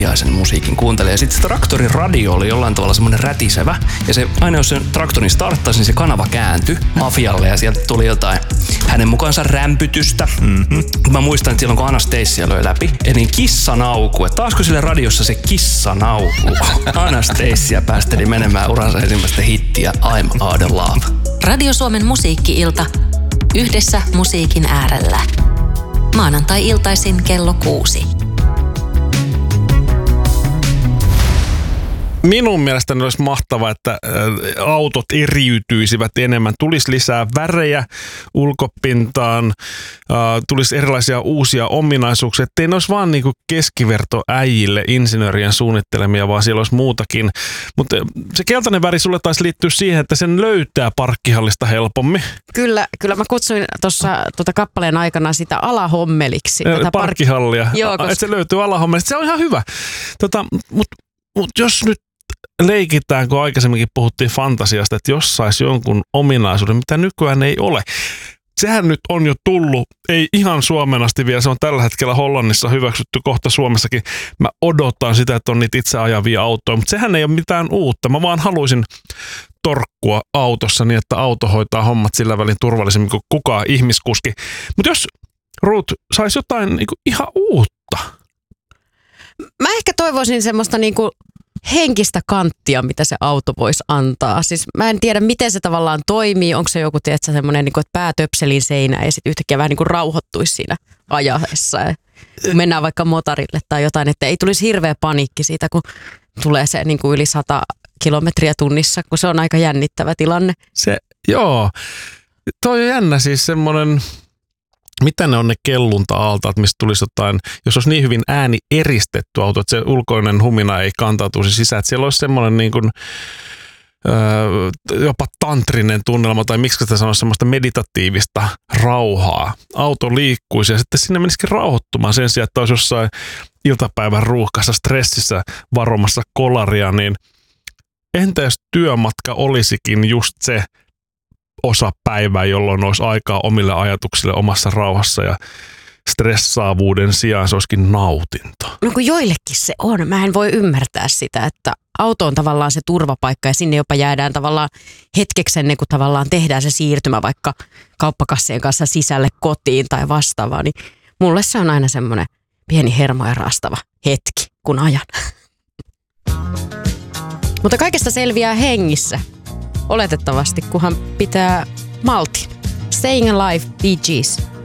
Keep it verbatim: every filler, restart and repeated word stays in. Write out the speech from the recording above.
sen musiikin kuuntelee. Ja sitten se traktorin radio oli jollain tavalla semmoinen rätisevä. Ja se, aina jos sen traktorin starttasi, niin se kanava kääntyi mafialle ja sieltä tuli jotain hänen mukaansa rämpytystä. Mm-hmm. Mä muistan, että silloin kun Anastasia löi läpi, eli kissanauku. Että taasko sille radiossa se kissanauku? Anastasia päästeli menemään uransa ensimmäistä hittiä I'm Out of Love. Radio Suomen musiikki-ilta. Yhdessä musiikin äärellä. Maanantai-iltaisin kello kuusi. Minun mielestäni olisi mahtavaa, että autot eriytyisivät enemmän. Tulisi lisää värejä ulkopintaan, tulisi erilaisia uusia ominaisuuksia. Ettei ne olisi vaan niin kuin keskiverto äijille insinöörien suunnittelemia, vaan siellä olisi muutakin. Mutta se keltainen väri sulle taisi liittyä siihen, että sen löytää parkkihallista helpommin. Kyllä, kyllä mä kutsuin tuossa tuota kappaleen aikana sitä alahommeliksi. Tätä Parkkihallia. Park... Joo, koska... Se löytyy alahommeliksi. Se on ihan hyvä. Tota, Mutta mut jos nyt leikitään, kun aikaisemminkin puhuttiin fantasiasta, että jos saisi jonkun ominaisuuden, mitä nykyään ei ole. Sehän nyt on jo tullut, ei ihan Suomen asti vielä, se on tällä hetkellä Hollannissa hyväksytty, kohta Suomessakin. Mä odotan sitä, että on niitä itse ajavia autoja, mutta sehän ei ole mitään uutta. Mä vaan haluaisin torkkua autossa niin, että auto hoitaa hommat sillä välin turvallisemmin kuin kukaan ihmiskuski. Mutta jos Ruth saisi jotain niin kuin ihan uutta. Mä ehkä toivoisin semmoista niinku henkistä kanttia, mitä se auto voisi antaa. Siis mä en tiedä, miten se tavallaan toimii. Onko se joku, tiedätkö, semmoinen, niin kuin, että pää töpselin seinään ja sitten yhtäkkiä vähän niin kuin rauhoittuisi siinä ajaessa. Ja mennään vaikka motorille tai jotain, että ei tulisi hirveä paniikki siitä, kun tulee se niin kuin yli sata kilometriä tunnissa, kun se on aika jännittävä tilanne. Se, joo. Toi on jännä siis semmoinen... Mitä ne on ne kellunta-altaat, mistä tulisi jotain, jos olisi niin hyvin ääni eristetty auto, että se ulkoinen humina ei kantautuisi sisään, että siellä olisi semmoinen niin kuin, öö, jopa tantrinen tunnelma, tai miksi sitä sanoisi semmoista meditatiivista rauhaa. Auto liikkuisi ja sitten sinne menisikin rauhoittumaan sen sijaan, että olisi jossain iltapäivän ruuhkassa stressissä varomassa kolaria, niin entä jos työmatka olisikin just se osa päivää, jolloin olisi aikaa omille ajatuksille omassa rauhassa ja stressaavuuden sijaan se olisikin nautinto. No kun joillekin se on. Mä en voi ymmärtää sitä, että auto on tavallaan se turvapaikka ja sinne jopa jäädään tavallaan hetkeksi ennen kuin tavallaan tehdään se siirtymä vaikka kauppakassien kanssa sisälle kotiin tai vastaavaa. Niin mulle se on aina semmoinen pieni hermoja raastava hetki, kun ajan. Mutta kaikesta selviää hengissä. Oletettavasti, kunhan pitää maltin. Staying Alive, Bee Gees.